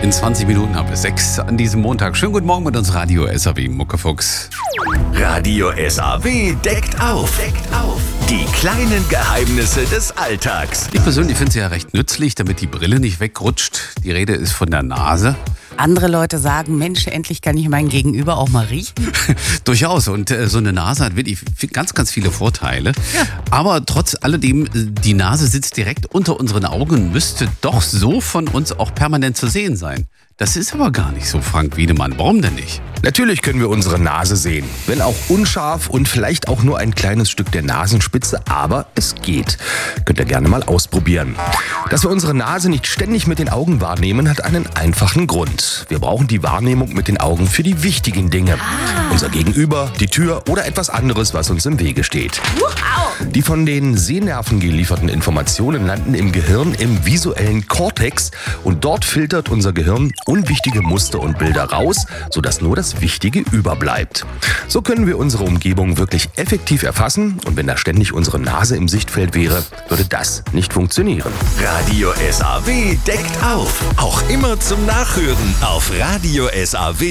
In 20 Minuten ab 6 an diesem Montag. Schönen guten Morgen mit uns Radio SAW Muckefuchs. Radio SAW deckt auf. Die kleinen Geheimnisse des Alltags. Ich persönlich finde sie ja recht nützlich, damit die Brille nicht wegrutscht. Die Rede ist von der Nase. Andere Leute sagen, Mensch, endlich kann ich mein Gegenüber auch mal riechen. Durchaus. Und so eine Nase hat wirklich ganz, ganz viele Vorteile. Ja. Aber trotz alledem, die Nase sitzt direkt unter unseren Augen und müsste doch so von uns auch permanent zu sehen sein. Das ist aber gar nicht so, Frank Wiedemann. Warum denn nicht? Natürlich können wir unsere Nase sehen, wenn auch unscharf und vielleicht auch nur ein kleines Stück der Nasenspitze, aber es geht. Könnt ihr gerne mal ausprobieren. Dass wir unsere Nase nicht ständig mit den Augen wahrnehmen, hat einen einfachen Grund. Wir brauchen die Wahrnehmung mit den Augen für die wichtigen Dinge. Unser Gegenüber, die Tür oder etwas anderes, was uns im Wege steht. Die von den Sehnerven gelieferten Informationen landen im Gehirn im visuellen Kortex und dort filtert unser Gehirn unwichtige Muster und Bilder raus, sodass nur das Wichtige überbleibt. So können wir unsere Umgebung wirklich effektiv erfassen und wenn da ständig unsere Nase im Sichtfeld wäre, würde das nicht funktionieren. Radio SAW deckt auf. Auch immer zum Nachhören auf radiosaw.de.